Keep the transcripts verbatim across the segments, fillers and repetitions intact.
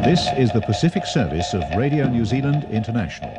This is the Pacific Service of Radio New Zealand International.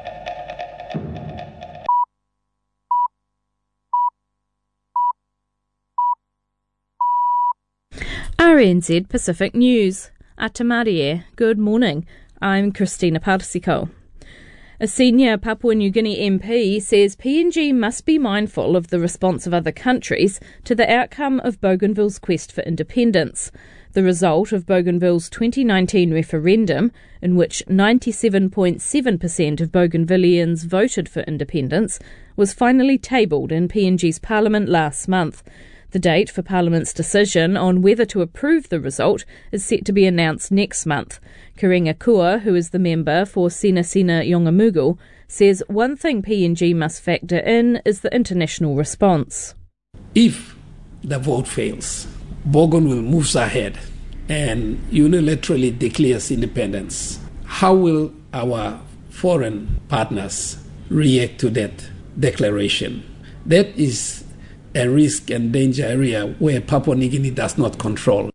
R N Z Pacific News. Atamarie, good morning. I'm Christina Parsiko. A senior Papua New Guinea M P says P N G must be mindful of the response of other countries to the outcome of Bougainville's quest for independence. The result of Bougainville's twenty nineteen referendum, in which ninety-seven point seven percent of Bougainvilleans voted for independence, was finally tabled in P N G's parliament last month. The date for Parliament's decision on whether to approve the result is set to be announced next month. Karenga Kua, who is the member for Sina Sina Yongamugu, says one thing P N G must factor in is the international response. If the vote fails, Bougainville moves ahead and unilaterally declares independence, how will our foreign partners react to that declaration? That is a risk and danger area where Papua New Guinea does not control.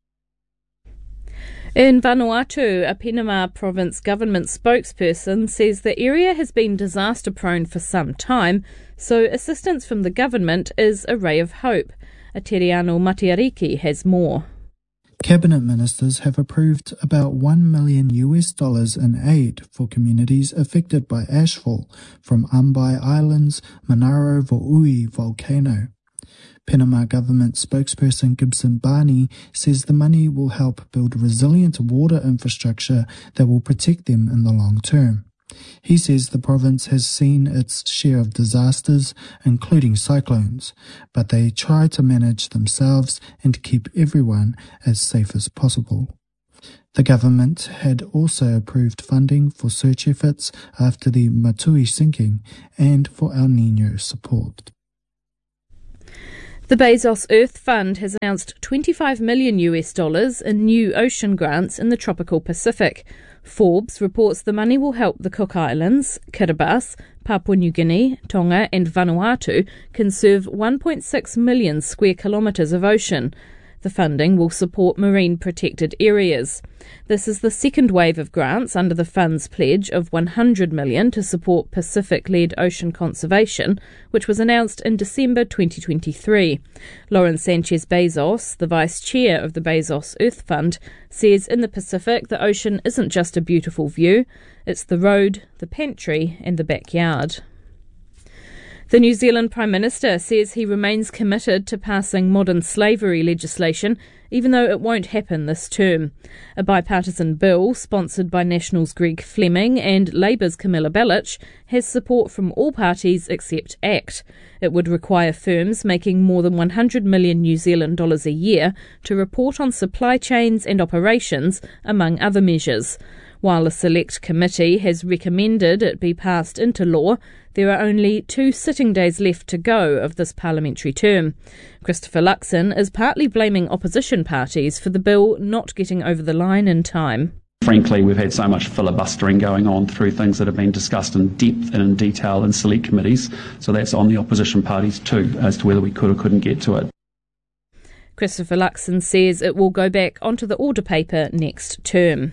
In Vanuatu, a Penama province government spokesperson says the area has been disaster-prone for some time, so assistance from the government is a ray of hope. Ateriano Matiariki has more. Cabinet ministers have approved about one million U S dollars in aid for communities affected by ashfall from Ambai Island's Manaro Vo'ui volcano. Penama government spokesperson Gibson Barney says the money will help build resilient water infrastructure that will protect them in the long term. He says the province has seen its share of disasters, including cyclones, but they try to manage themselves and keep everyone as safe as possible. The government had also approved funding for search efforts after the Matui sinking and for El Niño support. The Bezos Earth Fund has announced twenty-five million U S dollars in new ocean grants in the tropical Pacific. Forbes reports the money will help the Cook Islands, Kiribati, Papua New Guinea, Tonga and Vanuatu conserve one point six million square kilometres of ocean. The funding will support marine protected areas. This is the second wave of grants under the fund's pledge of one hundred million dollars to support Pacific-led ocean conservation, which was announced in December twenty twenty-three. Lauren Sanchez Bezos, the vice chair of the Bezos Earth Fund, says in the Pacific the ocean isn't just a beautiful view, it's the road, the pantry and the backyard. The New Zealand Prime Minister says he remains committed to passing modern slavery legislation, even though it won't happen this term. A bipartisan bill, sponsored by National's Greg Fleming and Labour's Camilla Bellich, has support from all parties except ACT. It would require firms making more than one hundred million New Zealand dollars a year to report on supply chains and operations, among other measures. While a select committee has recommended it be passed into law, there are only two sitting days left to go of this parliamentary term. Christopher Luxon is partly blaming opposition parties for the bill not getting over the line in time. Frankly, we've had so much filibustering going on through things that have been discussed in depth and in detail in select committees, so that's on the opposition parties too, as to whether we could or couldn't get to it. Christopher Luxon says it will go back onto the order paper next term.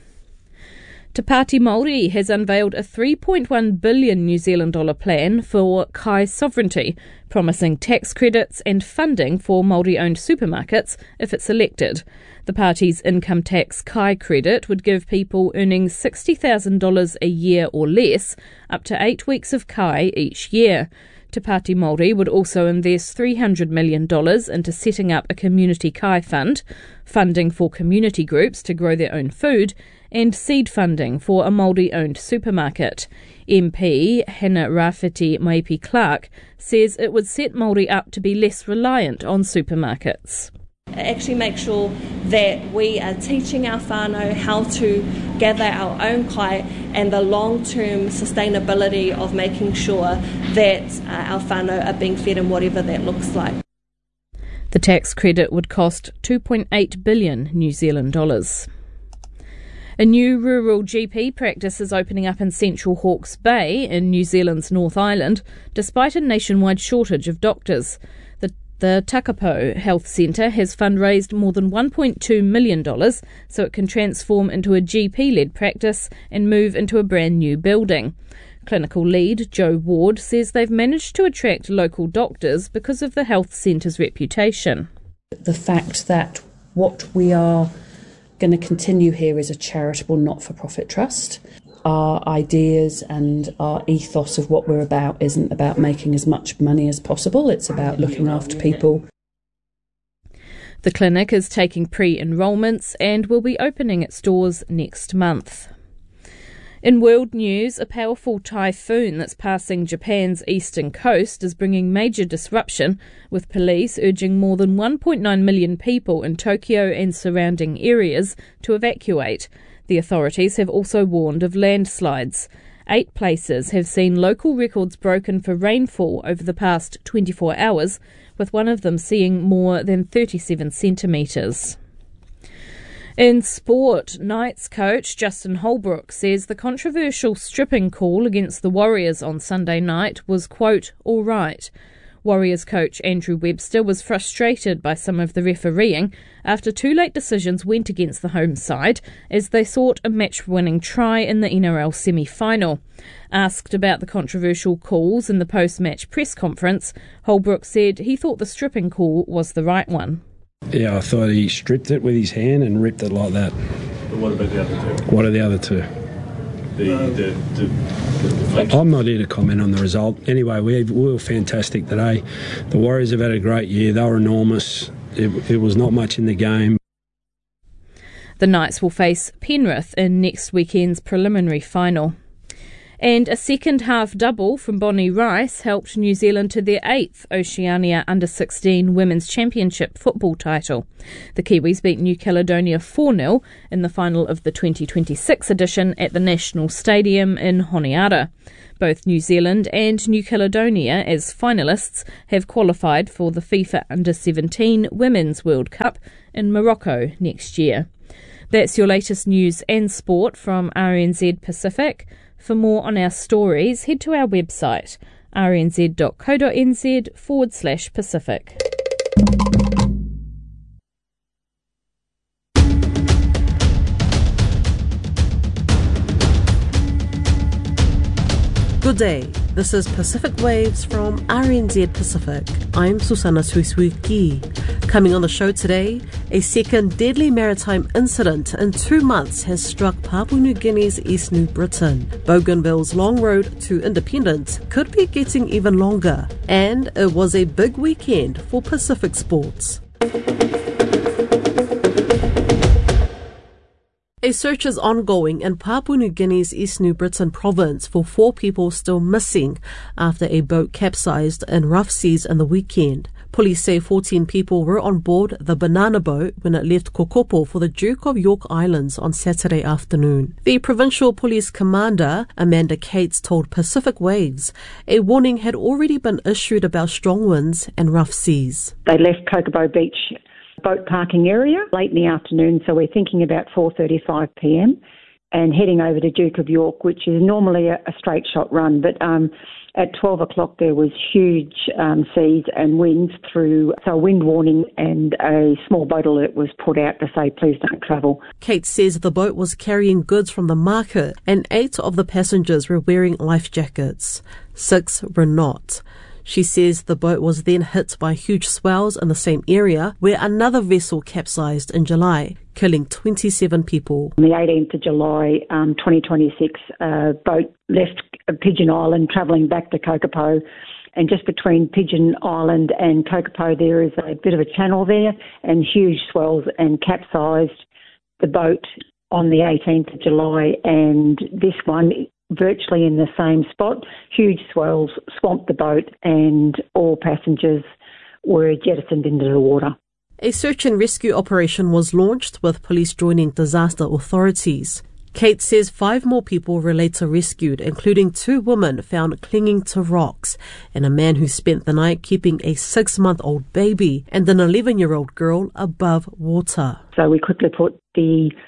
Te Pāti Māori has unveiled a three point one billion New Zealand dollar plan for Kai sovereignty, promising tax credits and funding for Māori-owned supermarkets if it's elected. The party's income tax Kai credit would give people earning sixty thousand dollars a year or less up to eight weeks of Kai each year. Te Pāti Māori would also invest three hundred million dollars into setting up a community Kai fund, funding for community groups to grow their own food, and seed funding for a Māori-owned supermarket. M P Hannah Rafiti Maipi Clark says it would set Māori up to be less reliant on supermarkets. Actually make sure that we are teaching our whānau how to gather our own kai and the long-term sustainability of making sure that uh, our whānau are being fed in whatever that looks like. The tax credit would cost two point eight billion New Zealand dollars. A new rural G P practice is opening up in central Hawke's Bay in New Zealand's North Island, despite a nationwide shortage of doctors. The, The Takapo Health Centre has fundraised more than one point two million dollars so it can transform into a G P-led practice and move into a brand new building. Clinical lead Joe Ward says they've managed to attract local doctors because of the health centre's reputation. The fact that what we are going to continue here is a charitable not-for-profit trust. Our ideas and our ethos of what we're about isn't about making as much money as possible, it's about looking after people. The clinic is taking pre-enrolments and will be opening its doors next month. In world news, a powerful typhoon that's passing Japan's eastern coast is bringing major disruption, with police urging more than one point nine million people in Tokyo and surrounding areas to evacuate. The authorities have also warned of landslides. Eight places have seen local records broken for rainfall over the past twenty-four hours, with one of them seeing more than thirty-seven centimetres. In sport, Knights coach Justin Holbrook says the controversial stripping call against the Warriors on Sunday night was, quote, all right. Warriors coach Andrew Webster was frustrated by some of the refereeing after two late decisions went against the home side as they sought a match-winning try in the N R L semi-final. Asked about the controversial calls in the post-match press conference, Holbrook said he thought the stripping call was the right one. Yeah, I thought he stripped it with his hand and ripped it like that. But what about the other two? What are the other two? The, the, the, the deflection. I'm not here to comment on the result. Anyway, we, we were fantastic today. The Warriors have had a great year. They were enormous. It, it was not much in the game. The Knights will face Penrith in next weekend's preliminary final. And a second-half double from Bonnie Rice helped New Zealand to their eighth Oceania under sixteen Women's Championship football title. The Kiwis beat New Caledonia four nil in the final of the twenty twenty-six edition at the National Stadium in Honiara. Both New Zealand and New Caledonia, as finalists, have qualified for the FIFA under seventeen Women's World Cup in Morocco next year. That's your latest news and sport from R N Z Pacific. For more on our stories, head to our website, rnz.co.nz forward slash Pacific. Good day, this is Pacific Waves from R N Z Pacific. I'm Susana Suisuki. Coming on the show today, a second deadly maritime incident in two months has struck Papua New Guinea's East New Britain. Bougainville's long road to independence could be getting even longer, and it was a big weekend for Pacific sports. A search is ongoing in Papua New Guinea's East New Britain province for four people still missing after a boat capsized in rough seas in the weekend. Police say fourteen people were on board the Banana boat when it left Kokopo for the Duke of York Islands on Saturday afternoon. The Provincial Police Commander, Amanda Cates, told Pacific Waves a warning had already been issued about strong winds and rough seas. They left Kokopo Beach boat parking area late in the afternoon, so we're thinking about four thirty-five p.m. and heading over to Duke of York, which is normally a, a straight shot run, but um, at twelve o'clock there was huge um, seas and winds through, so a wind warning and a small boat alert was put out to say please don't travel. Kate says the boat was carrying goods from the market and eight of the passengers were wearing life jackets. Six were not. She says the boat was then hit by huge swells in the same area where another vessel capsized in July, killing twenty-seven people. On the eighteenth of July, um, twenty twenty-six, a boat left Pigeon Island travelling back to Kokopo, and just between Pigeon Island and Kokopo there is a bit of a channel there and huge swells, and capsized the boat on the eighteenth of July, and this one virtually in the same spot. Huge swells swamped the boat and all passengers were jettisoned into the water. A search and rescue operation was launched with police joining disaster authorities. Kate says five more people were later rescued, including two women found clinging to rocks and a man who spent the night keeping a six-month-old baby and an eleven-year-old girl above water. So we quickly put the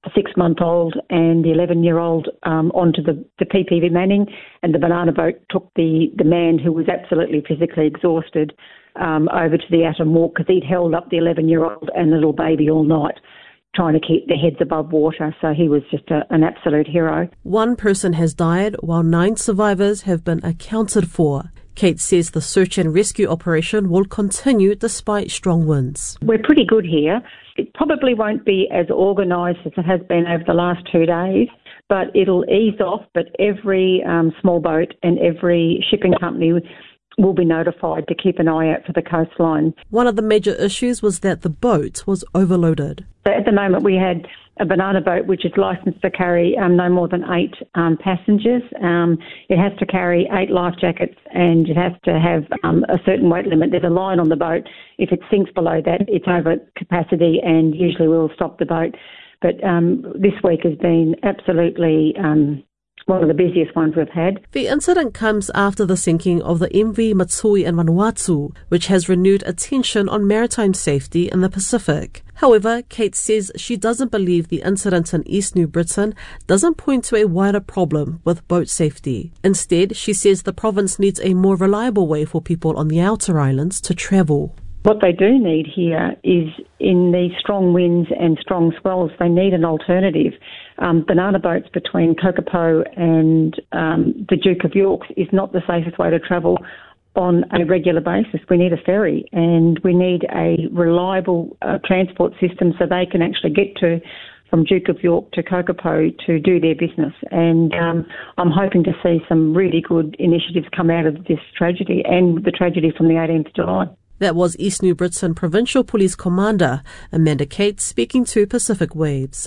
six-month-old and the eleven-year-old um, onto the, the P P V Manning, and the banana boat took the, the man who was absolutely physically exhausted um, over to the Atom Walk because he'd held up the eleven-year-old and the little baby all night, trying to keep their heads above water. So he was just a, an absolute hero. One person has died while nine survivors have been accounted for. Kate says the search and rescue operation will continue despite strong winds. We're pretty good here. It probably won't be as organised as it has been over the last two days, but it'll ease off. But every um, small boat and every shipping company will be notified to keep an eye out for the coastline. One of the major issues was that the boat was overloaded. So at the moment we had a banana boat which is licensed to carry um, no more than eight um, passengers. Um, it has to carry eight life jackets and it has to have um, a certain weight limit. There's a line on the boat. If it sinks below that, it's over capacity and usually we'll stop the boat. But um, this week has been absolutely um, one of the busiest ones we've had. The incident comes after the sinking of the M V Matsui in Vanuatu, which has renewed attention on maritime safety in the Pacific. However, Kate says she doesn't believe the incident in East New Britain doesn't point to a wider problem with boat safety. Instead, she says the province needs a more reliable way for people on the outer islands to travel. What they do need here is, in these strong winds and strong swells, they need an alternative. Um, banana boats between Kokopo and um, the Duke of York is not the safest way to travel on a regular basis. We need a ferry and we need a reliable uh, transport system so they can actually get to from Duke of York to Kokopo to do their business. And um, I'm hoping to see some really good initiatives come out of this tragedy and the tragedy from the eighteenth of July. That was East New Britain Provincial Police Commander Amanda Cates speaking to Pacific Waves.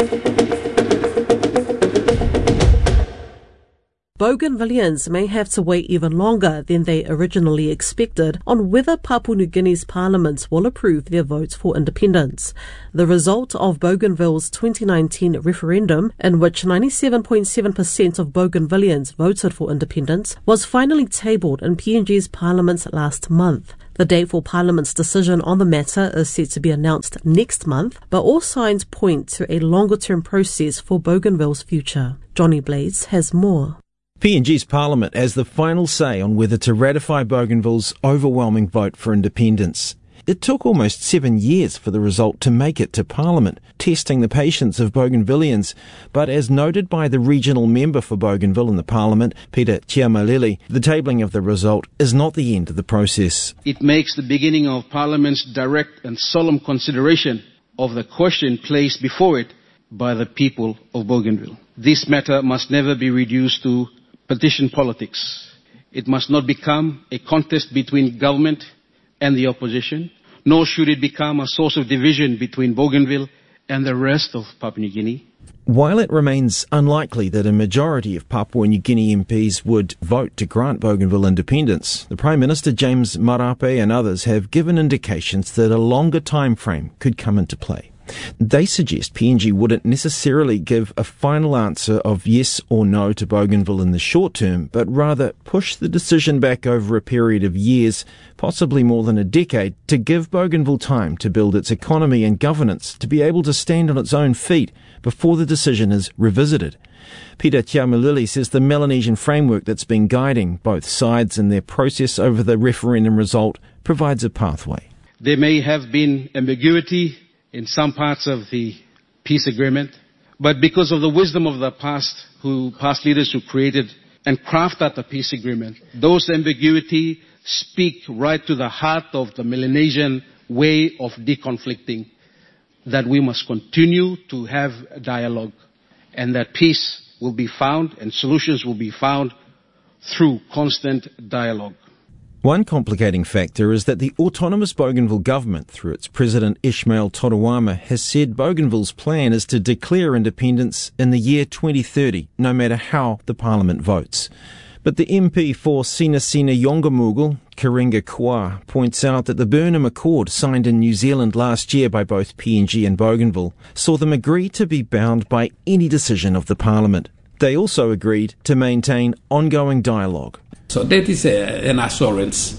Bougainvilleans may have to wait even longer than they originally expected on whether Papua New Guinea's parliament will approve their vote for independence. The result of Bougainville's twenty nineteen referendum, in which ninety-seven point seven percent of Bougainvilleans voted for independence, was finally tabled in P N G's parliament last month. The date for Parliament's decision on the matter is set to be announced next month, but all signs point to a longer-term process for Bougainville's future. Johnny Blades has more. P N G's Parliament has the final say on whether to ratify Bougainville's overwhelming vote for independence. It took almost seven years for the result to make it to Parliament, testing the patience of Bougainvilleans. But as noted by the regional member for Bougainville in the Parliament, Peter Chiamalili, the tabling of the result is not the end of the process. It makes the beginning of Parliament's direct and solemn consideration of the question placed before it by the people of Bougainville. This matter must never be reduced to petition politics. It must not become a contest between government and the opposition, nor should it become a source of division between Bougainville and the rest of Papua New Guinea. While it remains unlikely that a majority of Papua New Guinea M Ps would vote to grant Bougainville independence, the Prime Minister James Marape and others have given indications that a longer time frame could come into play. They suggest P N G wouldn't necessarily give a final answer of yes or no to Bougainville in the short term, but rather push the decision back over a period of years, possibly more than a decade, to give Bougainville time to build its economy and governance to be able to stand on its own feet before the decision is revisited. Peter Chiamalili says the Melanesian framework that's been guiding both sides in their process over the referendum result provides a pathway. There may have been ambiguity in some parts of the peace agreement, but because of the wisdom of the past, who past leaders who created and crafted the peace agreement, those ambiguity speak right to the heart of the Melanesian way of deconflicting, that we must continue to have a dialogue and that peace will be found and solutions will be found through constant dialogue. One complicating factor is that the autonomous Bougainville government, through its president Ismail Toruama, has said Bougainville's plan is to declare independence in the year twenty thirty, no matter how the parliament votes. But the M P for Sinasina Yongamugal, Karenga Kwa, points out that the Burnham Accord signed in New Zealand last year by both P N G and Bougainville saw them agree to be bound by any decision of the parliament. They also agreed to maintain ongoing dialogue. So that is a, an assurance,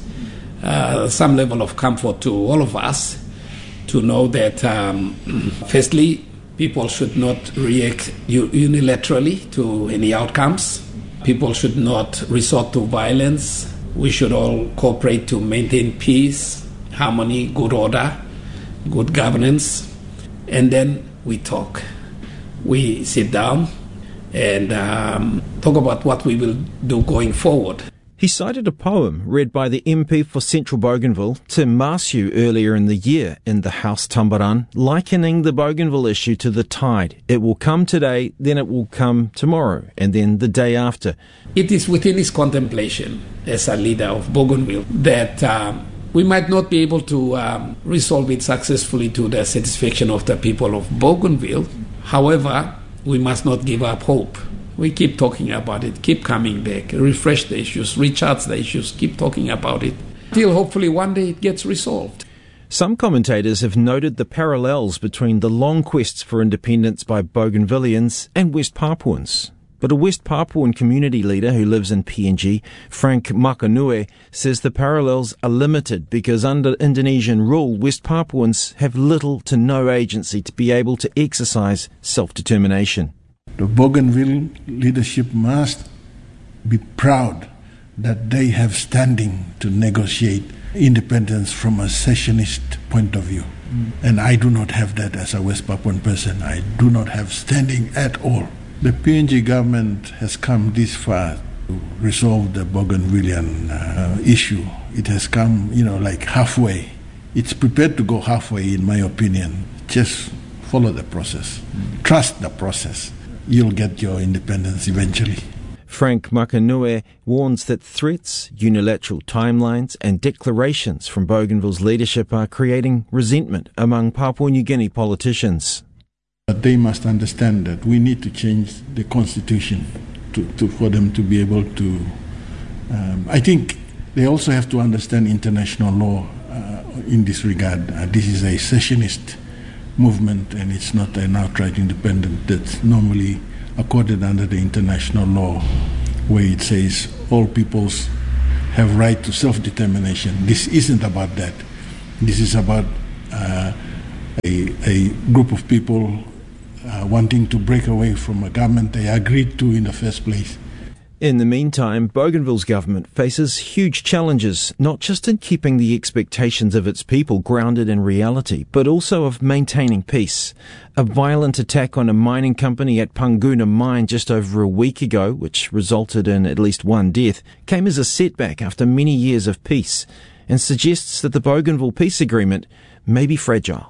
uh, some level of comfort to all of us to know that, um, firstly, People should not react unilaterally to any outcomes. People should not resort to violence. We should all cooperate to maintain peace, harmony, good order, good governance. And then we talk. We sit down and um, talk about what we will do going forward. He cited a poem read by the M P for Central Bougainville, Tim Marsu, earlier in the year in the House Tambaran, likening the Bougainville issue to the tide. It will come today, then it will come tomorrow, and then the day after. It is within his contemplation as a leader of Bougainville that um, we might not be able to um, resolve it successfully to the satisfaction of the people of Bougainville. However, we must not give up hope. We keep talking about it, keep coming back, refresh the issues, recharge the issues, keep talking about it, till hopefully one day it gets resolved. Some commentators have noted the parallels between the long quests for independence by Bougainvilleans and West Papuans. But a West Papuan community leader who lives in P N G, Frank Makanue, says the parallels are limited because under Indonesian rule, West Papuans have little to no agency to be able to exercise self-determination. The Bougainville leadership must be proud that they have standing to negotiate independence from a secessionist point of view. Mm. And I do not have that as a West Papuan person. I do not have standing at all. The P N G government has come this far to resolve the Bougainvillean uh, issue. It has come, you know, like halfway. It's prepared to go halfway, in my opinion. Just follow the process. Mm. Trust the process. You'll get your independence eventually. Frank Makanue warns that threats, unilateral timelines and declarations from Bougainville's leadership are creating resentment among Papua New Guinea politicians. But they must understand that we need to change the constitution to, to, for them to be able to... Um, I think they also have to understand international law uh, in this regard. Uh, this is a secessionist movement, and it's not an outright independent that's normally accorded under the international law, where it says all peoples have right to self-determination. This isn't about that. This is about uh, a, a group of people uh, wanting to break away from a government they agreed to in the first place. In the meantime, Bougainville's government faces huge challenges, not just in keeping the expectations of its people grounded in reality, but also of maintaining peace. A violent attack on a mining company at Panguna Mine just over a week ago, which resulted in at least one death, came as a setback after many years of peace, and suggests that the Bougainville peace agreement may be fragile.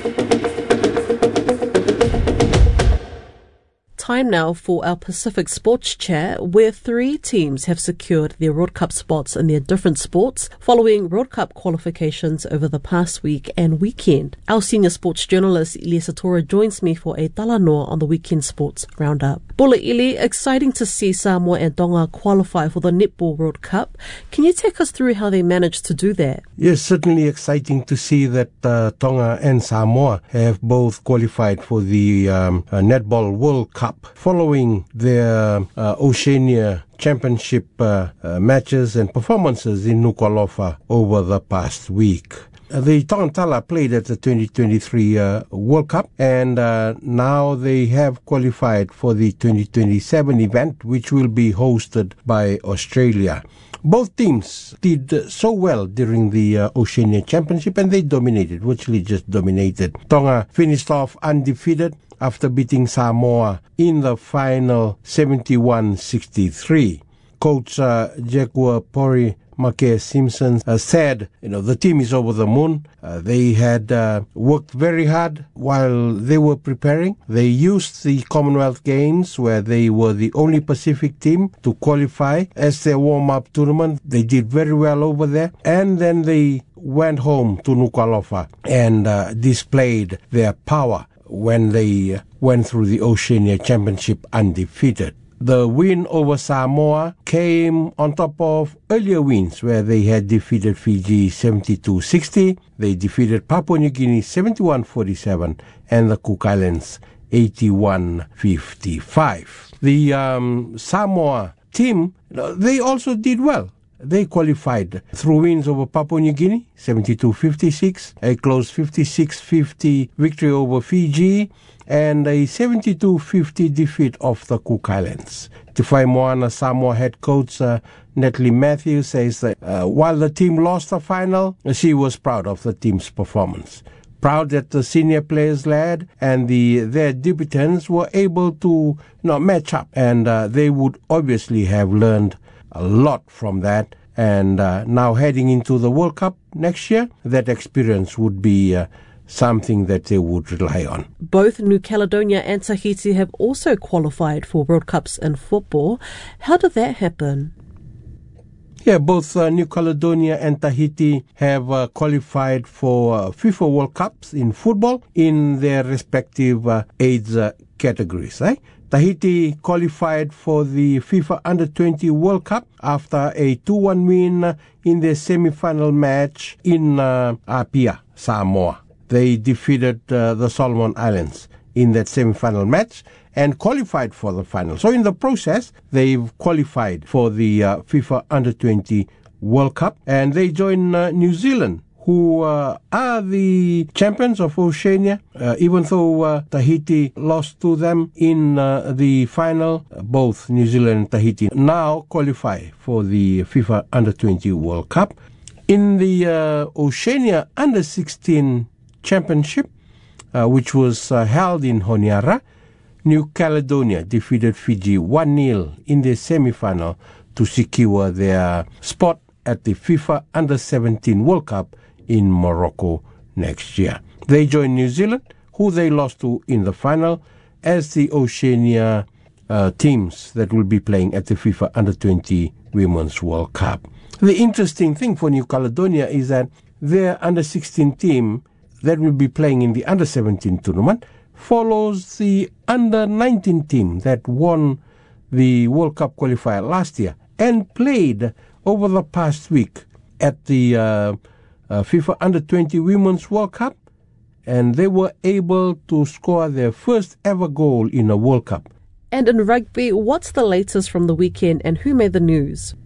Time now for our Pacific Sports Chair, where three teams have secured their World Cup spots in their different sports following World Cup qualifications over the past week and weekend. Our senior sports journalist Ilia Satora joins me for a talanoa on the weekend sports roundup. Bula Ili, exciting to see Samoa and Tonga qualify for the Netball World Cup. Can you take us through how they managed to do that? Yes, certainly exciting to see that uh, Tonga and Samoa have both qualified for the um, uh, Netball World Cup following their uh, Oceania Championship uh, uh, matches and performances in Nuku'alofa over the past week. Uh, the Tongantala played at the twenty twenty-three uh, World Cup, and uh, now they have qualified for the twenty twenty-seven event, which will be hosted by Australia. Both teams did uh, so well during the uh, Oceania Championship, and they dominated, virtually just dominated. Tonga finished off undefeated after beating Samoa in the final seventy-one sixty-three. Coach uh, Jekua Pori Make Simpson uh, said, you know, the team is over the moon. Uh, they had uh, worked very hard while they were preparing. They used the Commonwealth Games, where they were the only Pacific team to qualify, as their warm-up tournament. They did very well over there. And then they went home to Nuku'alofa and uh, displayed their power when they went through the Oceania Championship undefeated. The win over Samoa came on top of earlier wins where they had defeated Fiji seventy-two sixty, they defeated Papua New Guinea seventy-one forty-seven, and the Cook Islands eighty-one fifty-five. The um, Samoa team, they also did well. they qualified through wins over Papua New Guinea, seventy-two fifty-six, a close fifty-six fifty victory over Fiji, and a seventy-two fifty defeat of the Cook Islands. Te Whai Moana Samoa head coach uh, Natalie Matthews says that uh, while the team lost the final, she was proud of the team's performance. Proud that the senior players led and the their debutants were able to you know, match up, and uh, they would obviously have learned a lot from that. And uh, now heading into the World Cup next year, that experience would be uh, something that they would rely on. Both New Caledonia and Tahiti have also qualified for World Cups in football. How did that happen? Yeah, both uh, New Caledonia and Tahiti have uh, qualified for uh, FIFA World Cups in football in their respective uh, age uh, categories. Eh? Tahiti qualified for the FIFA Under twenty World Cup after a two one win in their semi-final match in uh, Apia, Samoa. They defeated uh, the Solomon Islands in that semi-final match and qualified for the final. So in the process, they've qualified for the uh, FIFA Under twenty World Cup, and they join uh, New Zealand, who uh, are the champions of Oceania. Uh, even though uh, Tahiti lost to them in uh, the final, both New Zealand and Tahiti now qualify for the FIFA Under twenty World Cup. In the uh, Oceania Under sixteen Championship, uh, which was uh, held in Honiara, New Caledonia defeated Fiji one nil in the semi-final to secure their spot at the FIFA Under seventeen World Cup in Morocco next year. They join New Zealand, who they lost to in the final, as the Oceania uh, teams that will be playing at the FIFA Under twenty Women's World Cup. The interesting thing for New Caledonia is that their Under sixteen team that will be playing in the Under seventeen tournament follows the Under nineteen team that won the World Cup qualifier last year and played over the past week at the uh, uh, FIFA Under twenty Women's World Cup, and they were able to score their first ever goal in a World Cup. And in rugby, what's the latest from the weekend and who made the news?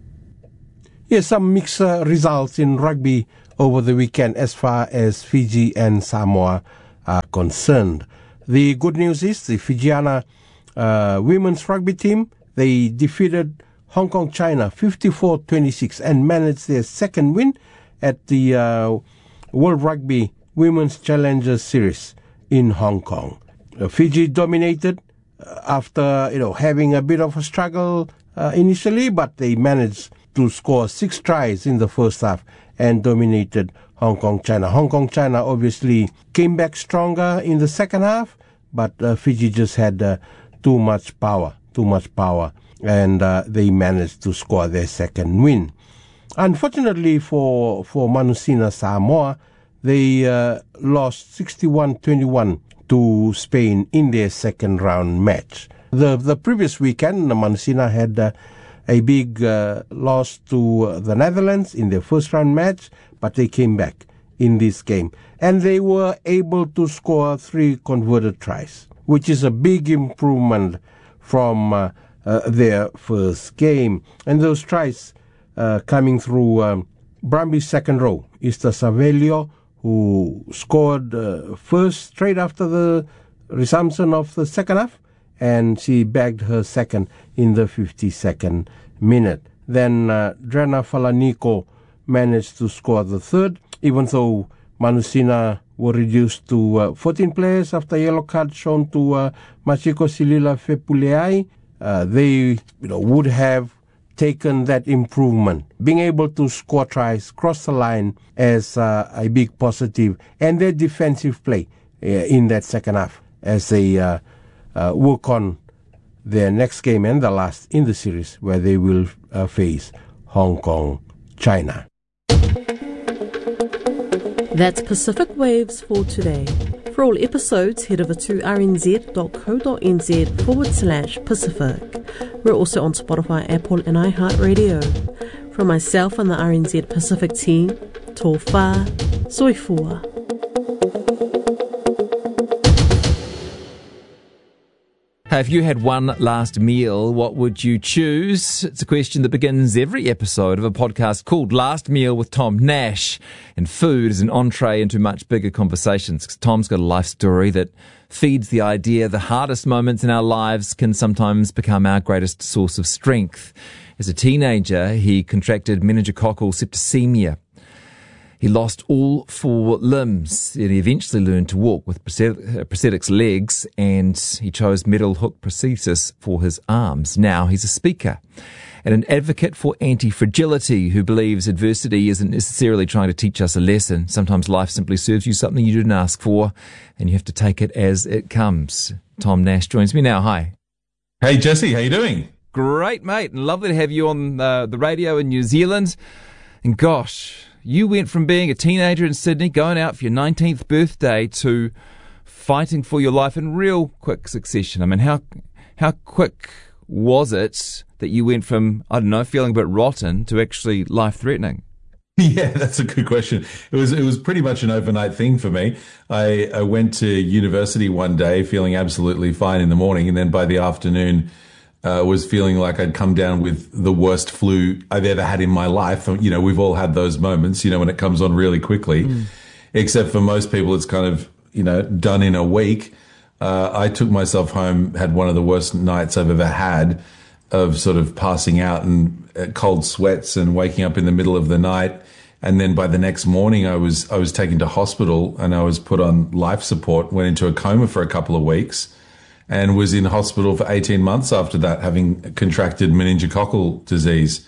Yes, some mixed uh, results in rugby over the weekend as far as Fiji and Samoa are concerned. The good news is the Fijiana uh, women's rugby team, they defeated Hong Kong China fifty-four twenty-six and managed their second win at the uh, World Rugby Women's Challengers Series in Hong Kong. Uh, Fiji dominated uh, after you know having a bit of a struggle uh, initially, but they managed to score six tries in the first half and dominated Hong Kong China. Hong Kong China obviously came back stronger in the second half, but uh, Fiji just had uh, too much power, too much power, and uh, they managed to score their second win. Unfortunately for for Manusina Samoa, they uh, lost sixty-one twenty-one to Spain in their second round match. The the previous weekend, Manusina had uh, a big uh, loss to uh, the Netherlands in their first round match, but they came back in this game. And they were able to score three converted tries, which is a big improvement from uh, uh, their first game. And those tries uh, coming through um, Brumby's second row, Ista Savelio, who scored uh, first straight after the resumption of the second half, and she bagged her second in the fifty-second minute. Then uh, Drena Falaniko managed to score the third, even though Manusina were reduced to uh, fourteen players after yellow card shown to uh, Machiko Silila Fepuleai. Uh, they you know, would have taken that improvement, being able to score tries, cross the line as uh, a big positive, and their defensive play uh, in that second half as they uh, uh, work on their next game and the last in the series, where they will uh, face Hong Kong, China. That's Pacific Waves for today. For all episodes, head over to rnz.co.nz forward slash Pacific. We're also on Spotify, Apple and iHeartRadio. From myself and the R N Z Pacific team, tō whā, soifua. Hey, if you had one last meal, what would you choose? It's a question that begins every episode of a podcast called Last Meal with Tom Nash. And food is an entree into much bigger conversations. Tom's got a life story that feeds the idea the hardest moments in our lives can sometimes become our greatest source of strength. As a teenager, he contracted meningococcal septicemia. He lost all four limbs, and he eventually learned to walk with prosthetics legs, and he chose metal hook prosthesis for his arms. Now he's a speaker and an advocate for anti-fragility who believes adversity isn't necessarily trying to teach us a lesson. Sometimes life simply serves you something you didn't ask for, and you have to take it as it comes. Tom Nash joins me now. Hi. Hey, Jesse. How you doing? Great, mate, and lovely to have you on uh, the radio in New Zealand. And gosh, you went from being a teenager in Sydney, going out for your nineteenth birthday, to fighting for your life in real quick succession. I mean, how how quick was it that you went from, I don't know, feeling a bit rotten to actually life-threatening? Yeah, that's a good question. It was it was pretty much an overnight thing for me. I, I went to university one day feeling absolutely fine in the morning, and then by the afternoon Uh, was feeling like I'd come down with the worst flu I've ever had in my life. You know, we've all had those moments, you know, when it comes on really quickly, mm. except for most people, it's kind of, you know, done in a week. Uh, I took myself home, had one of the worst nights I've ever had of sort of passing out and uh, cold sweats and waking up in the middle of the night. And then by the next morning, I was, I was taken to hospital and I was put on life support, went into a coma for a couple of weeks, and was in hospital for eighteen months after that, having contracted meningococcal disease.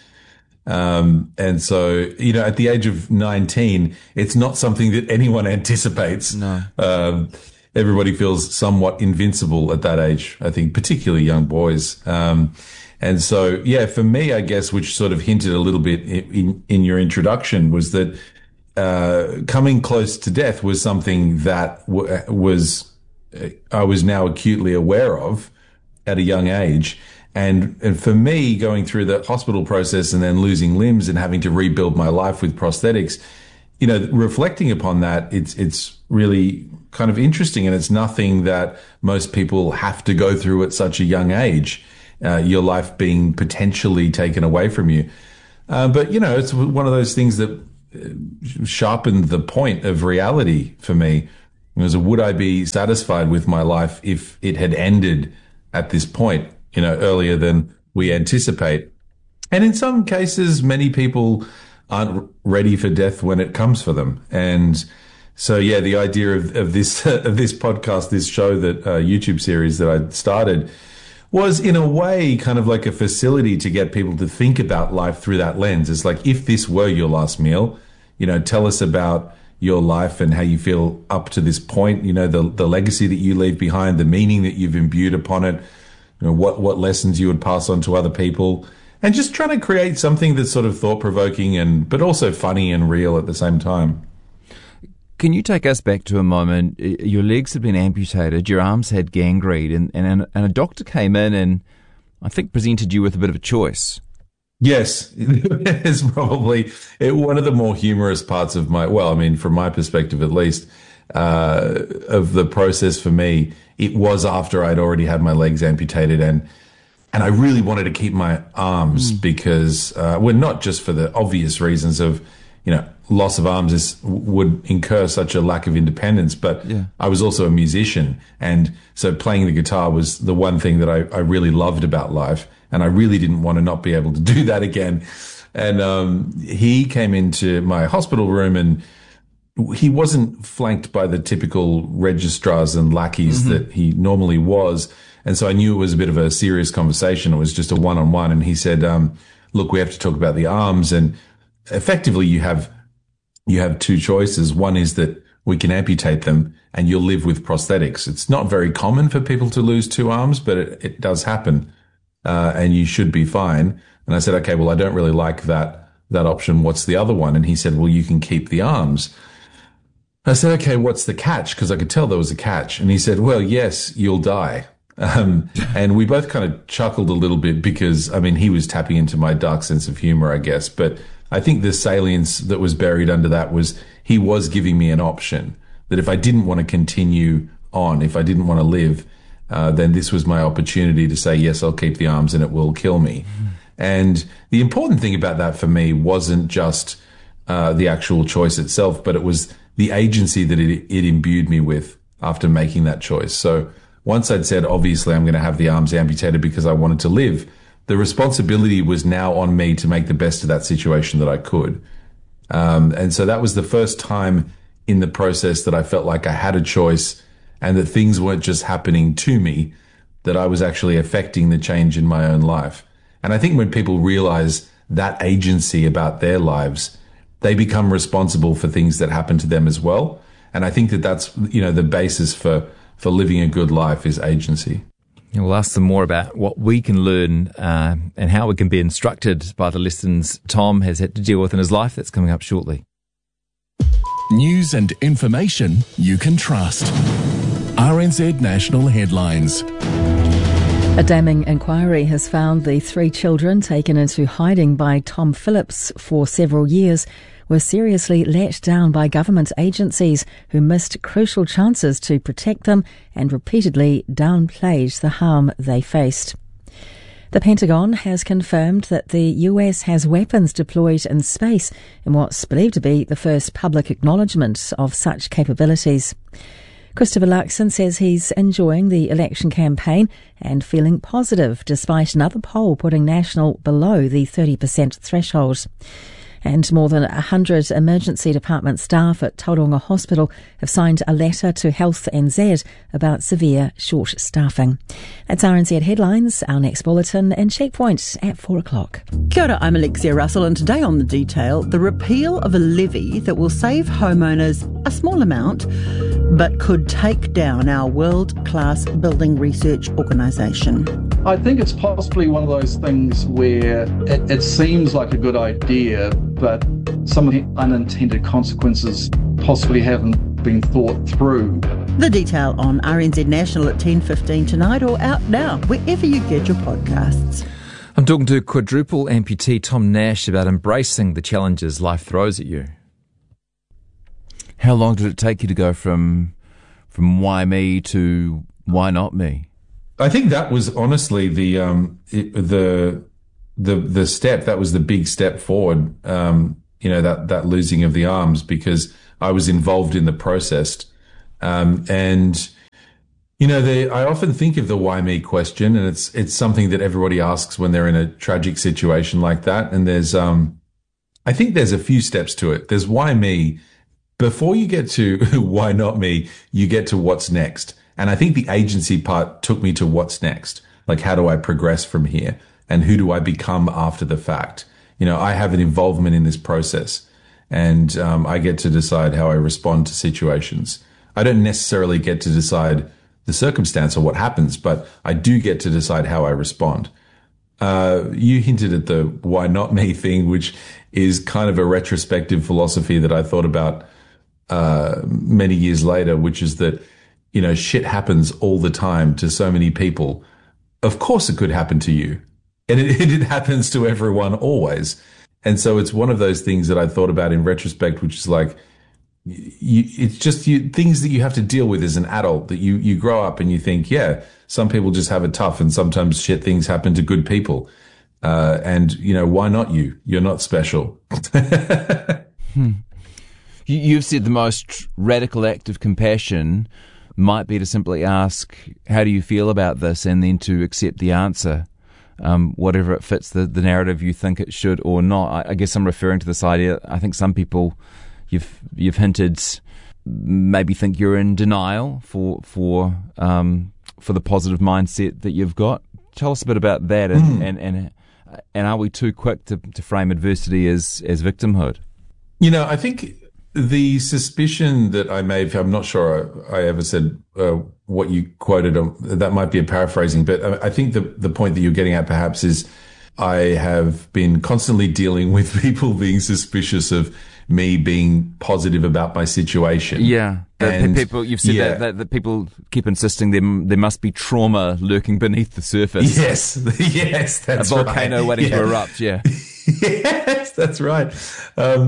Um, and so, you know, at the age of nineteen, it's not something that anyone anticipates. No. Um, everybody feels somewhat invincible at that age, I think, particularly young boys. Um, and so, yeah, for me, I guess, which sort of hinted a little bit in, in your introduction, was that uh, coming close to death was something that w- was... I was now acutely aware of at a young age. And, and for me, going through the hospital process and then losing limbs and having to rebuild my life with prosthetics, you know, reflecting upon that, it's, it's really kind of interesting. And it's nothing that most people have to go through at such a young age, uh, your life being potentially taken away from you. Uh, but, you know, it's one of those things that sharpened the point of reality for me. It was a, would I be satisfied with my life if it had ended at this point, you know, earlier than we anticipate? And in some cases, many people aren't ready for death when it comes for them. And so, yeah, the idea of, of this, of this podcast, this show, that uh, YouTube series that I started, was in a way kind of like a facility to get people to think about life through that lens. It's like, if this were your last meal, you know, tell us about your life and how you feel up to this point, you know, the the legacy that you leave behind, the meaning that you've imbued upon it, you know, what, what lessons you would pass on to other people, and just trying to create something that's sort of thought-provoking and, but also funny and real at the same time. Can you take us back to a moment? Your legs had been amputated, your arms had gangrene, and, and, and a doctor came in and I think presented you with a bit of a choice. Yes, it's probably it, one of the more humorous parts of my, well, I mean, from my perspective at least, uh, of the process for me. It was after I'd already had my legs amputated, and and I really wanted to keep my arms mm. because, uh, well, not just for the obvious reasons of, you know, loss of arms is, would incur such a lack of independence, but yeah. I was also a musician, and so playing the guitar was the one thing that I, I really loved about life. And I really didn't want to not be able to do that again. And um, he came into my hospital room, and he wasn't flanked by the typical registrars and lackeys mm-hmm. that he normally was. And so I knew it was a bit of a serious conversation. It was just a one-on-one. And he said, um, look, we have to talk about the arms. And effectively, you have you have two choices. One is that we can amputate them and you'll live with prosthetics. It's not very common for people to lose two arms, but it, it does happen. Uh, and you should be fine. And I said, okay, well, I don't really like that, that option. What's the other one? And he said, well, you can keep the arms. I said, okay, what's the catch? Because I could tell there was a catch. And he said, well, yes, you'll die. Um, and we both kind of chuckled a little bit because, I mean, he was tapping into my dark sense of humor, I guess. But I think the salience that was buried under that was he was giving me an option that if I didn't want to continue on, if I didn't want to live, uh, then this was my opportunity to say, yes, I'll keep the arms and it will kill me. Mm. And the important thing about that for me wasn't just uh, the actual choice itself, but it was the agency that it, it imbued me with after making that choice. So once I'd said, obviously, I'm going to have the arms amputated because I wanted to live, the responsibility was now on me to make the best of that situation that I could. Um, and so that was the first time in the process that I felt like I had a choice and that things weren't just happening to me, that I was actually affecting the change in my own life. And I think when people realize that agency about their lives, they become responsible for things that happen to them as well. And I think that that's, you know, the basis for, for living a good life is agency. And we'll ask them more about what we can learn uh, and how we can be instructed by the lessons Tom has had to deal with in his life. That's coming up shortly. News and information you can trust. R N Z National Headlines. A damning inquiry has found the three children taken into hiding by Tom Phillips for several years were seriously let down by government agencies who missed crucial chances to protect them and repeatedly downplayed the harm they faced. The Pentagon has confirmed that the U S has weapons deployed in space in what's believed to be the first public acknowledgement of such capabilities. Christopher Luxon says he's enjoying the election campaign and feeling positive despite another poll putting National below the thirty percent threshold. And more than one hundred emergency department staff at Tauranga Hospital have signed a letter to Health N Z about severe short staffing. That's R N Z Headlines, our next bulletin, and Checkpoint at four o'clock. Kia ora, I'm Alexia Russell, and today on The Detail, the repeal of a levy that will save homeowners a small amount, but could take down our world-class building research organisation. I think it's possibly one of those things where it, it seems like a good idea, but some of the unintended consequences possibly haven't been thought through. The Detail on R N Z National at ten fifteen tonight, or out now, wherever you get your podcasts. I'm talking to quadruple amputee Tom Nash about embracing the challenges life throws at you. How long did it take you to go from from why me to why not me? I think that was honestly the um, it, the the the step. That was the big step forward. Um, you know, that that losing of the arms, because I was involved in the process, um, and you know, the, I often think of the why me question, and it's it's something that everybody asks when they're in a tragic situation like that. And there's um, I think there's a few steps to it. There's why me. Before you get to why not me, you get to what's next. And I think the agency part took me to what's next. Like, how do I progress from here? And who do I become after the fact? You know, I have an involvement in this process, and um, I get to decide how I respond to situations. I don't necessarily get to decide the circumstance or what happens, but I do get to decide how I respond. Uh, you hinted at the why not me thing, which is kind of a retrospective philosophy that I thought about uh, many years later, which is that, you know, shit happens all the time to so many people. Of course it could happen to you. And it, it happens to everyone always. And so it's one of those things that I thought about in retrospect, which is like, you, it's just you, things that you have to deal with as an adult, that you, you grow up and you think, yeah, some people just have it tough, and sometimes shit things happen to good people. Uh, and, you know, why not you? You're not special. hmm. You've said the most radical act of compassion might be to simply ask, how do you feel about this? And then to accept the answer, um, whatever it fits the, the narrative you think it should or not. I, I guess I'm referring to this idea. I think some people, you've you've hinted, maybe think you're in denial for for um, for the positive mindset that you've got. Tell us a bit about that, and mm. and, and and are we too quick to, to frame adversity as as victimhood? You know, I think the suspicion that I may have, I'm not sure I, I ever said uh, what you quoted, um, that might be a paraphrasing, but I, I think the, the point that you're getting at perhaps is I have been constantly dealing with people being suspicious of me being positive about my situation. Yeah. And people, you've said yeah. that, that, that people keep insisting there, there must be trauma lurking beneath the surface. Yes. Yes, that's right. A volcano right. waiting yeah. to erupt, yeah. Yes, that's right. Um,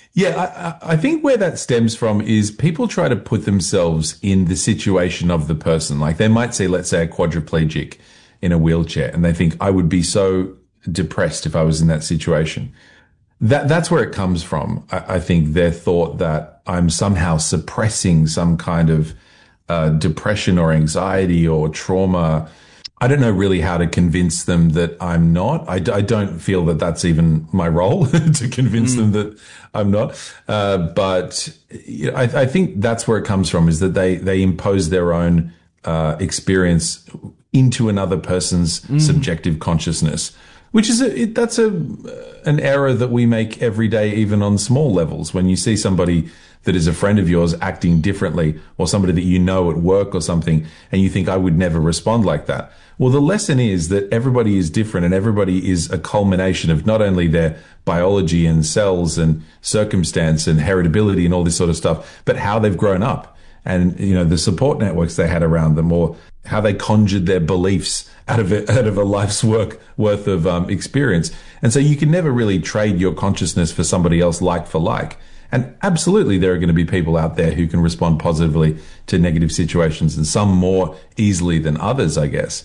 Yeah, I, I think where that stems from is people try to put themselves in the situation of the person. Like they might say, let's say a quadriplegic in a wheelchair, and they think, I would be so depressed if I was in that situation. That That's where it comes from. I, I think their thought that I'm somehow suppressing some kind of uh, depression or anxiety or trauma. I don't know really how to convince them that I'm not. I, I don't feel that that's even my role to convince mm. them that I'm not. Uh, but you know, I, I think that's where it comes from, is that they, they impose their own uh, experience into another person's mm. subjective consciousness, which is a, it, that's a, an error that we make every day, even on small levels. When you see somebody that is a friend of yours acting differently, or somebody that you know at work or something, and you think, I would never respond like that. Well, the lesson is that everybody is different, and everybody is a culmination of not only their biology and cells and circumstance and heritability and all this sort of stuff, but how they've grown up and, you know, the support networks they had around them, or how they conjured their beliefs out of a, out of a life's work worth of um, experience. And so you can never really trade your consciousness for somebody else like for like. And absolutely, there are going to be people out there who can respond positively to negative situations, and some more easily than others, I guess.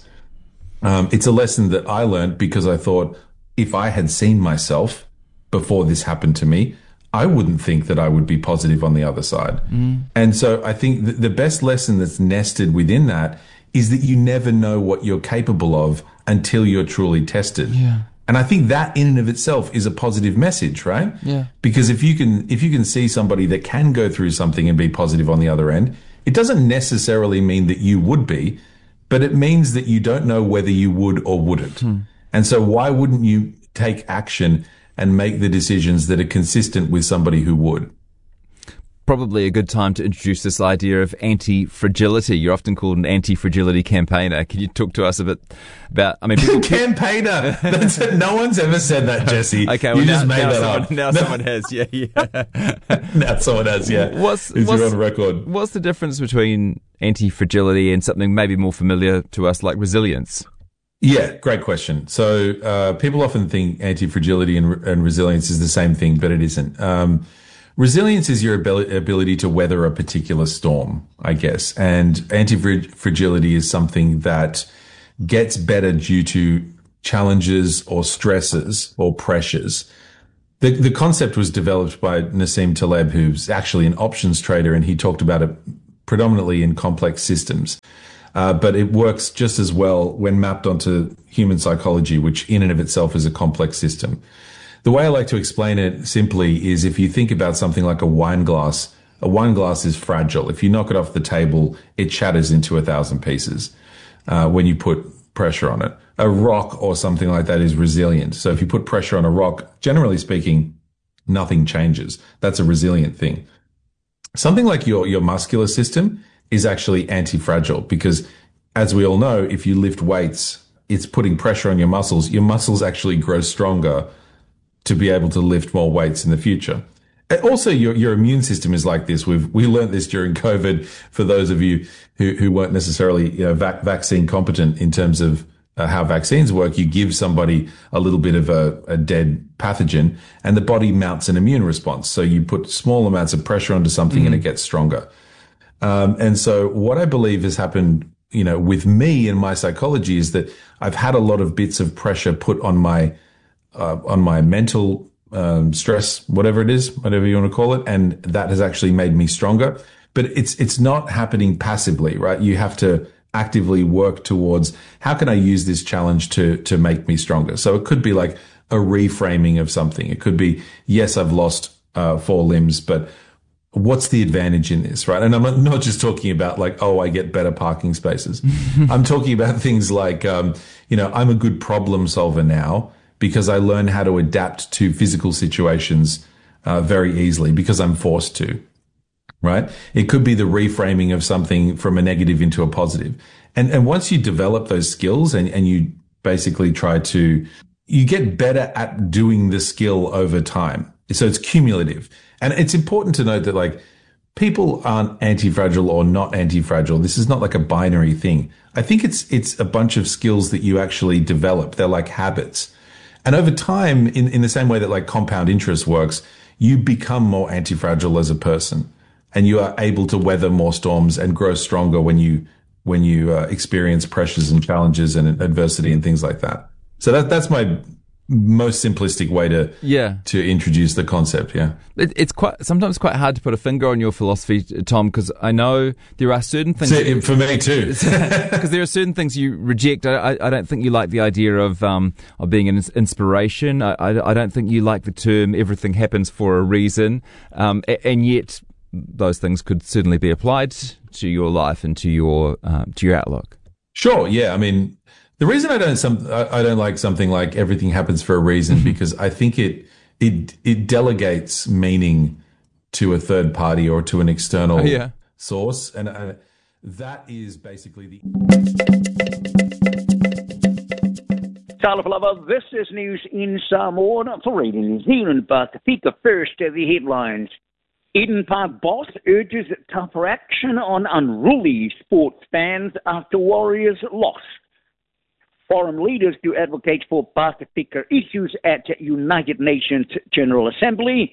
Um, it's a lesson that I learned because I thought, if I had seen myself before this happened to me, I wouldn't think that I would be positive on the other side. Mm. And so I think th- the best lesson that's nested within that is that you never know what you're capable of until you're truly tested. Yeah. And I think that in and of itself is a positive message, right? Yeah. Because if you can, if you can see somebody that can go through something and be positive on the other end, it doesn't necessarily mean that you would be, but it means that you don't know whether you would or wouldn't. Hmm. And so why wouldn't you take action and make the decisions that are consistent with somebody who would? Probably a good time to introduce this idea of anti-fragility. You're often called an anti-fragility campaigner. Can you talk to us a bit about, I mean, people campaigner? That's it. No one's ever said that, Jesse. Okay, well, you now, just made now that someone, up. Now no. someone has, yeah, yeah. Now someone has, yeah. What's, Is what's, you're on record. What's the difference between anti-fragility and something maybe more familiar to us like resilience? Yeah, great question. So uh, people often think anti-fragility and, and resilience is the same thing, but it isn't. Um, resilience is your ability, ability to weather a particular storm, I guess. And anti-fragility is something that gets better due to challenges or stresses or pressures. The, the concept was developed by Nassim Taleb, who's actually an options trader, and he talked about it predominantly in complex systems. Uh, but it works just as well when mapped onto human psychology, which in and of itself is a complex system. The way I like to explain it simply is, if you think about something like a wine glass, a wine glass is fragile. If you knock it off the table, it shatters into a thousand pieces uh, when you put pressure on it. A rock or something like that is resilient. So if you put pressure on a rock, generally speaking, nothing changes. That's a resilient thing. Something like your, your muscular system is actually anti-fragile, because, as we all know, if you lift weights, it's putting pressure on your muscles. Your muscles actually grow stronger to be able to lift more weights in the future. Also, your, your immune system is like this. We've, we learned this during COVID, for those of you who, who weren't necessarily, you know, vac- vaccine competent in terms of uh, how vaccines work. You give somebody a little bit of a, a dead pathogen and the body mounts an immune response. So you put small amounts of pressure onto something mm. and it gets stronger. Um, and so what I believe has happened, you know, with me and my psychology is that I've had a lot of bits of pressure put on my, uh, on my mental, um, stress, whatever it is, whatever you want to call it. And that has actually made me stronger, but it's, it's not happening passively, right? You have to actively work towards, how can I use this challenge to, to make me stronger? So it could be like a reframing of something. It could be, yes, I've lost, uh, four limbs, but what's the advantage in this, right? And I'm not just talking about like, oh, I get better parking spaces. I'm talking about things like, um, you know, I'm a good problem solver now because I learn how to adapt to physical situations uh, very easily because I'm forced to, right? It could be the reframing of something from a negative into a positive. And, and once you develop those skills and, and you basically try to, you get better at doing the skill over time. So it's cumulative. And it's important to note that, like, people aren't anti-fragile or not anti-fragile. This is not like a binary thing. I think it's, it's a bunch of skills that you actually develop. They're like habits. And over time, in, in the same way that like compound interest works, you become more anti-fragile as a person, and you are able to weather more storms and grow stronger when you when you uh, experience pressures and challenges and adversity and things like that. So that that's my most simplistic way to yeah. to introduce the concept. Yeah, it, it's quite sometimes quite hard to put a finger on your philosophy, Tom, because I know there are certain things so, you, for me too. Because there are certain things you reject. I, I don't think you like the idea of um of being an inspiration. I, I, I don't think you like the term "everything happens for a reason," um, and yet those things could certainly be applied to your life and to your um, to your outlook. Sure. Yeah. I mean. The reason I don't some I don't like something like everything happens for a reason because I think it it it delegates meaning to a third party or to an external oh, yeah. source, and uh, that is basically the. Talafalava, this is news in Samoa for Radio New Zealand, but the first of the headlines. Eden Park boss urges tougher action on unruly sports fans after Warriors loss. Foreign leaders do advocate for Pasifika issues at United Nations General Assembly.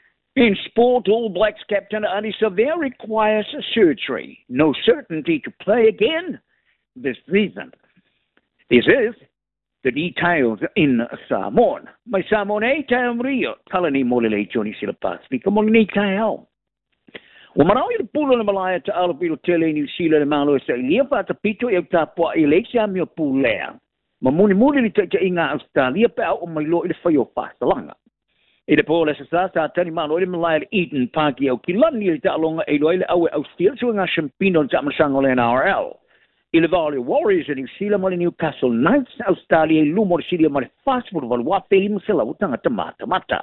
In sport, All Blacks captain Adi Savea requires surgery. No certainty to play again this season. This is the details in Samoan. My Samoan e tau rio, kalani molele Johnny Sila Pasifika, molini tau. Umarau i pulo na malaya ta alapilo tele New Zealand malo sa ilia pa tapito i tapua i leisia mio pulea. Mamuni-muni ni te inga Australia pa au mai lo i le whaio whāstalanga. I le pōle sa sa sa tani malo i le malaya le Eden Park i au ki lani i le ta'alonga i lo i le aue Australia so ngā champino na ta'amasango le N R L. I le Valley Warriors in New Zealand mo le Newcastle Knights Australia i lumo le siria mo le fast food walu wape lima sila utanga tamata mata.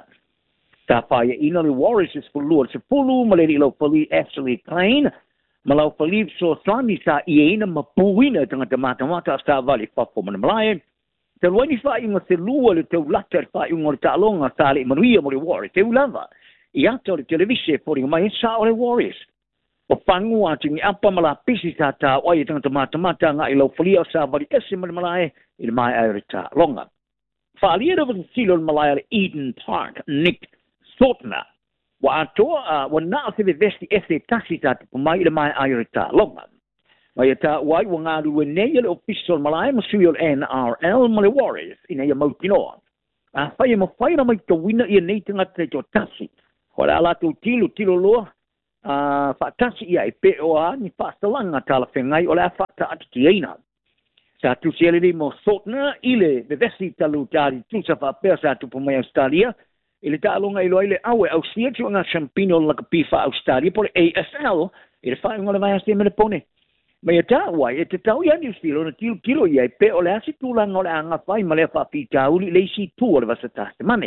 Ta whaia ina le Warriors is fulua se fulu mo le ilo fali Ashley Klein. Malau Philippe so sami sa iena mapuina tanga tamata mata sa vale papo man malai. Te wani fa inga se lua le te lata fa inga ta longa sa le manuia mo le Warriors. Te ulava. Ia to le televise for inga mai sa o le Warriors. O pangu ati ni apa mala pisi sa ta wai tanga tamata mata nga ilo Philippe sa vale ese man malai il mai ai ta longa. Fa lia do silo malai le Eden Park Nick Sortner. Wa atoa wa na se vesti ese taxi ta mai le mai ayurita longa mai ta wai wa nga lu ne le official malai masuyo N R L male Warriors ina ya motino a fai mo fai na mai to wina i nei tinga te to taxi wala la tu tilo tilo lo a fa taxi ia pe o a ni fa langa tala fengai o la fa ta atiina sa tu sele mo sotna ile de vesti talu tari tu sa fa pesa tu po mai Australia. Ile ta'alonga ilo ile awe au sia tu nga champino la kapifa Australia por A S L ile fa ngola vai asti me pone me ta wai e te tau ya ni stilo na tilo kilo ia pe ole asi tu la ngola anga fai male fa pita uli le si tu ole vasata mane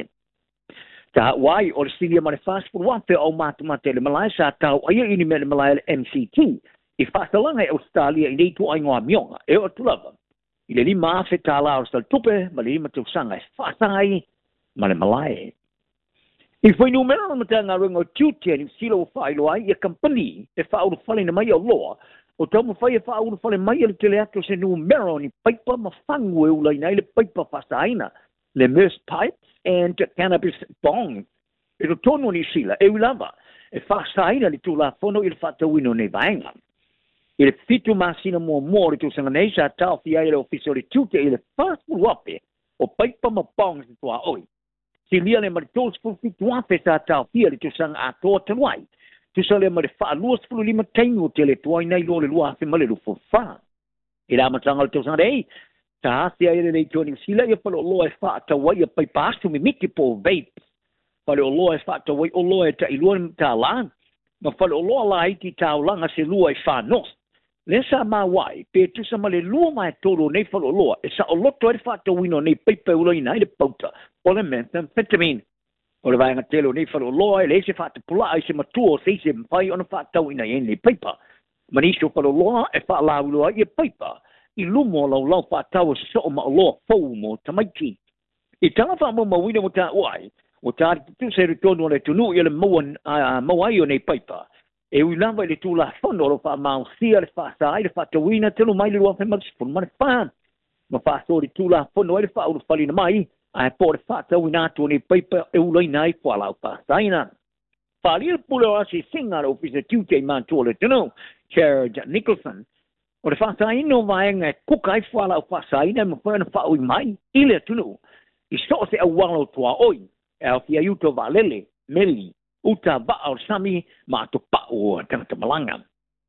ta wai o stilia male fast for one pe o mat mate le malai sa tau ai ini me le malai M C T i fa langa Australia i tu ai ngoa mionga e o tu lava ile li ma fe tala o sal tupe mali ma tu sanga fa sai male malai. I foi numero na tanga ringo tutia ni silo failo ai e company e fa o fale na mai o loa o tomo fai e fa o fale mai le teleatro se numero ni pipa ma fangue u lai le pipa fasaina le mist pipes and cannabis bong e o tono ni sila e ulava e fasaina li tu la fono il fatto wino ne vaenga il fitu masina mo mo le tu sanga nei sa tau fia le ufficiale tutia il fast wape o pipa ma bong si tua oi. Si lia le mari tos fu fitu afe sa tau fia le tu sanga a toa te wai. Tu sa le mari wha luas fulu lima tainu te le tuai nei lo le lua afe male lu fu wha. I la matanga le tu sanga rei, ta hasi a ere le tuani sila ia palo loa e wha ta wai a pai paastu mi miki po vapes. Palo loa e wha ta wai o loa e ta iluan ta lan. Ma palo loa la iti tau langa se lua e wha nos. Le sa ma wai, pe tu sa male lua mai tolo nei palo loa, e sa o loto e wha ta wino nei peipe ulo ina i le pauta. O le methamphetamine. O le vaenga telo nei wharo loa e le se whata pula ai se matua se se mwhai ona whatau ina e nei peipa. Manisho wharo loa e wha lau loa i e peipa. I lumo lau lau whatau e so ma o loa fau mo tamaiki. I tanga wha mo mawina mo ta uai, o ta tu se ritono le tunu i le mawai o nei peipa. E ui lava i le tu la whono lo wha mau sia le whasa ai le whatauina telo mai le lua whemagsi pun mane whan. Ma wha sori tu la whono e le wha uru whalina mai. ai po le fata wina to ni paper e ulai nai po la pa saina falia pulo asi singa lo office tuesday man to le no chair Nicholson o le fata ino vai nga kukai fo la pa saina mo fa na fa ui mai ile tunu i so se a walo to oi e fia yuto valele meli uta ba al sami ma to pa o tanga malanga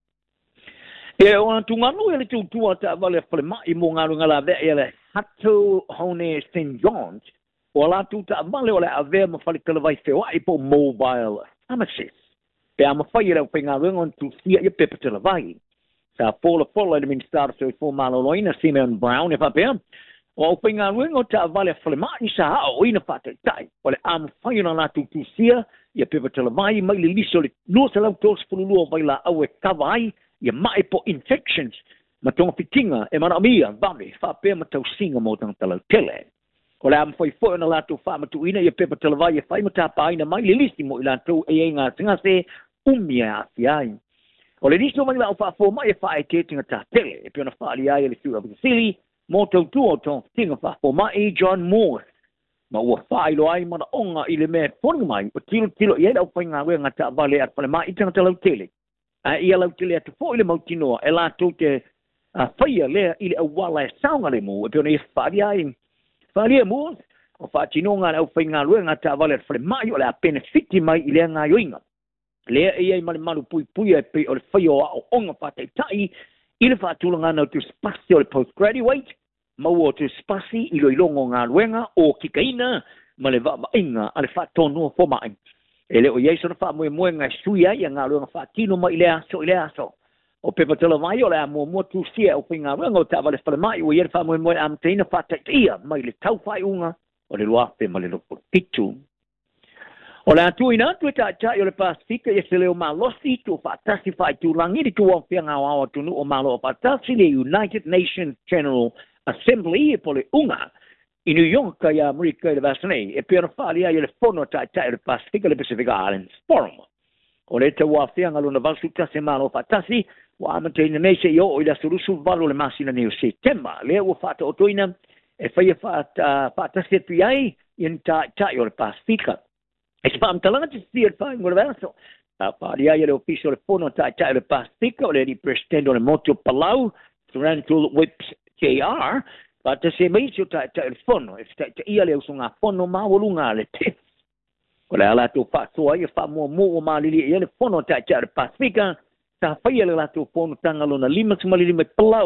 e o tu nganu ele tu tu ata vale fle mai mo ngaru ngala ve ele hatu hone Saint John's o la tu ta vale o le ave mo fale tele vai fe ai po mobile pharmacist pe am fa ile pe ngaru on tu sia ye pepe tele vai sa pola pola de min star so fo malo loina Simon Brown e fa pe o pe ngaru o ta vale fle mai sa o ina fa te tai o le am fa ina la tu tu sia ye pepe tele vai mai le liso le no se la tos pulu vai la au e kavai ia mai po infections ma tonga fitinga e mana mia vame fa pe ma tau singa mo tang tala tele o la am foi foi na la tu fa ma tu ina ia pe pa tele vai fa ma ta pa ina mai le listi mo ila tu e nga tinga se umia fiai o le listo mai la fa fo mai fa e te tinga ta tele e pe na fa ali ai le tu of sili mo tau tu o tong tinga fa fo mai John Moore ma wa fa ilo ai ma onga ile me fon mai o tilo tilo ia la fa nga we nga ta vale at pa mai tinga tala tele a ia lau tele atu fo ile mautinoa e la tau te whaia lea ile au wala e saunga le mo e pio nei wharia ai wharia mo o whaatino ngā au whai ngā lua ngā tā wale whare mai o le a benefiti mai i lea ngā yoinga lea e ai male malu pui pui e pe o le whaia o o onga whātai tai i le whaatula ngā nau tu spasi o le postgraduate mau o tu spasi i lo ilongo ngā luenga o kikaina ma le wa inga a le whaatono fo mai e le o yeso na fa mo mo nga suia ia nga lo nga fa tino ma ile aso ile aso o pepa tele mai o le mo mo tu sia o pinga nga ta vale fa mai o ia fa mo mo am tina fa ta ia mai le tau fa unga o le loa pe ma le lo pitu o le atu ina tu ta ta o le pasifika e se le o malosi tu fa ta si fa tu langi di tu o fia nga wa tu no o malo fa ta si le United Nations General Assembly e pole unga in New York e America le vasne e per fare ai le fono ta ta le Pacific le Pacific Islands Forum o le te wa fianga lo na valsuta semana fatasi wa mantenere nese io ila solusu valo le masina ne settembre le o fata otoina e fai fata fata setu ai in ta ta le Pacific e spam talanga ti stir fa in verso a pari ai le ufficio le fono ta ta le Pacific o le ripristendo le moto palau Toronto Whips J R Pata se mai si ta ta il fono, e sta ia le usunga fono ma volunga le te. Kola ala tu fa so ai fa mo mo ma li ia le fono ta ta Pacifica, ta fa ia le la tu fono tanga lona lima sima lima pala